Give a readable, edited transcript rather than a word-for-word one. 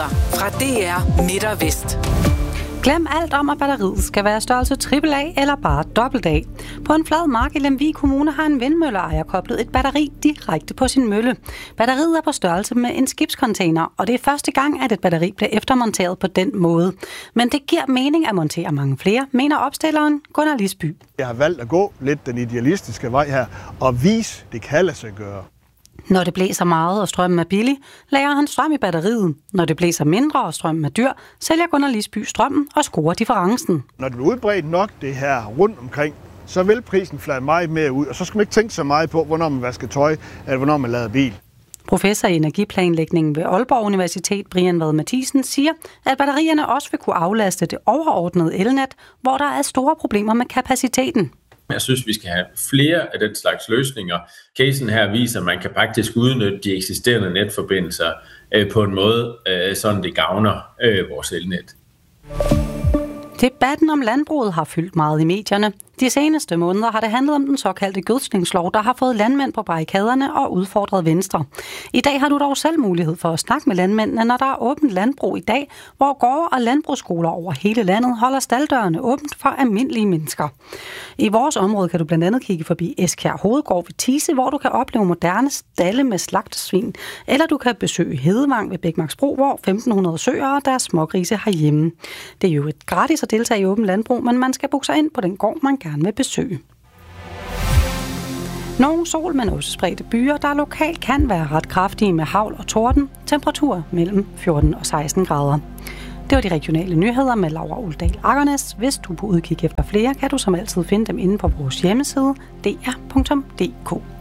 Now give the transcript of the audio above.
Nyheder fra DR Midt og Vest. Glem alt om, at batteriet skal være størrelse AAA eller bare AA. På en flad mark i Lemvig Kommune har en vindmølleejer koblet et batteri direkte på sin mølle. Batteriet er på størrelse med en skibscontainer, og det er første gang, at et batteri bliver eftermonteret på den måde. Men det giver mening at montere mange flere, mener opstilleren Gunnar Lisby. Jeg har valgt at gå lidt den idealistiske vej her og vise, det kan lade sig gøre. Når det blæser meget og strømmen er billig, lagrer han strøm i batteriet. Når det blæser mindre og strømmen er dyr, sælger Gunnar Lisby strømmen og scorer differencen. Når det bliver udbredt nok det her rundt omkring, så vil prisen flade meget mere ud, og så skal man ikke tænke så meget på, hvornår man vasker tøj eller hvornår man lader bil. Professor i energiplanlægning ved Aalborg Universitet, Brian Vad Mathisen, siger, at batterierne også vil kunne aflaste det overordnede elnet, hvor der er store problemer med kapaciteten. Jeg synes, vi skal have flere af den slags løsninger. Casen her viser, at man kan faktisk udnytte de eksisterende netforbindelser på en måde, sådan det gavner vores elnet. Debatten om landbruget har fyldt meget i medierne. De seneste måneder har det handlet om den såkaldte gødskningslov, der har fået landmænd på barrikaderne og udfordret Venstre. I dag har du dog selv mulighed for at snakke med landmændene, når der er åbent landbrug i dag, hvor gårde og landbrugsskoler over hele landet holder stalddørene åbent for almindelige mennesker. I vores område kan du blandt andet kigge forbi Eskær Hovedgård ved Tise, hvor du kan opleve moderne stalde med slagtesvin, eller du kan besøge Hedevang ved Bækmarksbro, hvor 1500 søer og deres smågrise har hjemme. Det er jo et gratis at deltage i åbent landbrug, men man skal booke sig ind på den gård, man gerne vil besøge. Nogle sol, men også spredte byer, der lokalt kan være ret kraftige med hagl og torden. Temperatur mellem 14 og 16 grader. Det var de regionale nyheder med Laura Uldal Akernes. Hvis du er på udkig efter flere, kan du som altid finde dem inde på vores hjemmeside dr.dk.